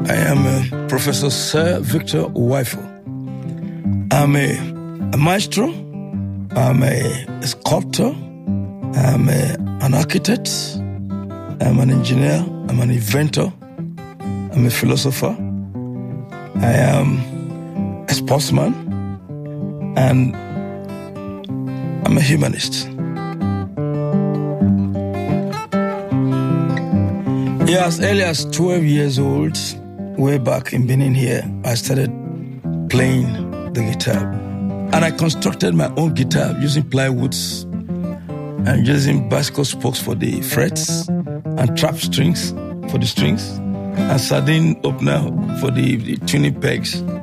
I am Professor Sir Victor Uwaifo. I'm a maestro. I'm a sculptor. I'm an architect. I'm an engineer. I'm an inventor. I'm a philosopher. I am a sportsman. And I'm a humanist. Yeah, as early as 12 years old, way back in Benin here, I started playing the guitar. And I constructed my own guitar using plywoods and using bicycle spokes for the frets and trap strings for the strings and sardine opener for the tuning pegs.